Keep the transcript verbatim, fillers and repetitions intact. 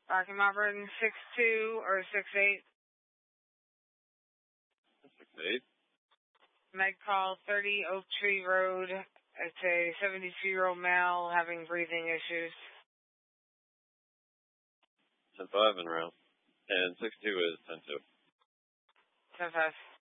Rocky Mountain six two or six eight. six eight. Med call thirty Oak Tree Road. It's a seventy-two-year-old male having breathing issues. ten five en route. And six two is ten two. ten five.